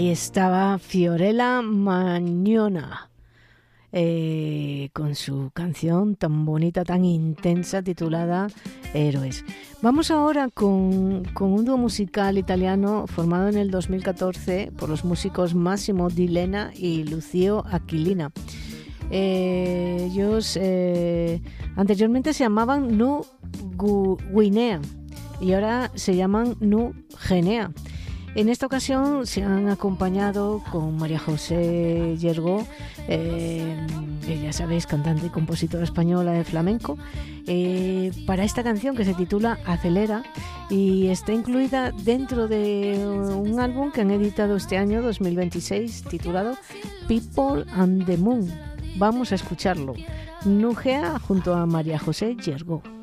Ahí estaba Fiorella Magnona con su canción tan bonita, tan intensa, titulada Héroes. Vamos ahora con un dúo musical italiano formado en el 2014 por los músicos Massimo Di Lena y Lucio Aquilina. Ellos anteriormente se llamaban Nu Guinea y ahora se llaman Nu Genea. En esta ocasión se han acompañado con María José Llergó, que ya sabéis, cantante y compositora española de flamenco, para esta canción que se titula Acelera y está incluida dentro de un álbum que han editado este año 2026 titulado People and the Moon. Vamos a escucharlo. Nu Genea junto a María José Llergó.